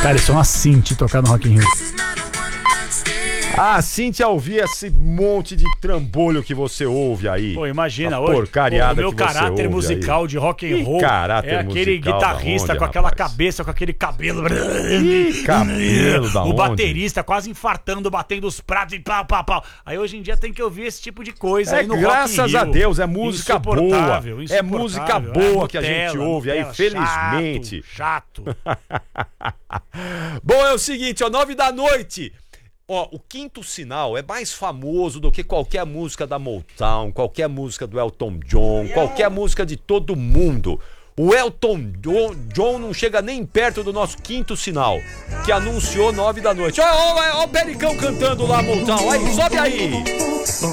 Cara, isso é uma synth tocar no Rock in Rio. Ah, Cintia, ouvir esse monte de trambolho que você ouve aí. Pô, imagina, a hoje, porcariada o meu que você caráter ouve musical aí. de rock and roll caráter é aquele musical guitarrista da onde, com aquela rapaz? cabeça, com aquele cabelo. Cabelo da O onde? baterista quase infartando, batendo os pratos e pau, pau, pau. Aí hoje em dia tem que ouvir esse tipo de coisa aí no Rock in Rio. Graças a Deus, é música boa. Insuportável, É música insuportável. boa que a gente ouve aí, Nutella, felizmente. Chato. Bom, é o seguinte, ó, 9h. Ó, o Quinto Sinal é mais famoso do que qualquer música da Motown, qualquer música do Elton John, qualquer música de todo mundo. O Elton John não chega nem perto do nosso Quinto Sinal, que anunciou 9h. Ó, o Pericão cantando lá, Motown. Aí, sobe aí.